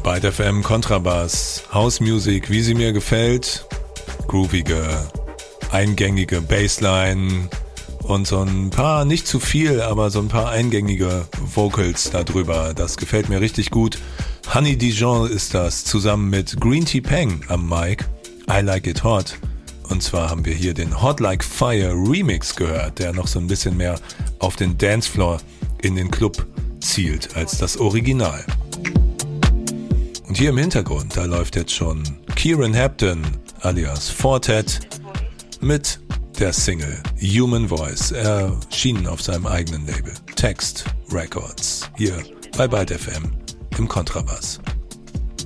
Byte FM Kontrabass, House Music, wie sie mir gefällt. Groovige, eingängige Bassline und so ein paar, nicht zu viel, aber so ein paar eingängige Vocals darüber. Das gefällt mir richtig gut. Honey Dijon ist das, zusammen mit Green Tea Peng am Mic. I Like It Hot. Und zwar haben wir hier den Hot Like Fire Remix gehört, der noch so ein bisschen mehr auf den Dancefloor in den Club zielt als das Original. Und hier im Hintergrund, da läuft jetzt schon Kieran Hampton alias Fortet mit der Single Human Voice, erschienen auf seinem eigenen Label Text Records, hier bei Byte FM im Kontrabass.